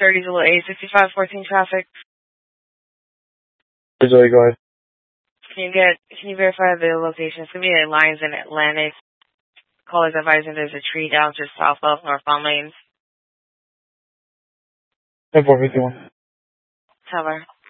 30 Zulu 86514 traffic. Zoe, go ahead. Can you verify the location? It's going to be at Lions in Atlantic. Callers advising there's a tree down just south of northbound lanes. 10-451. Tower.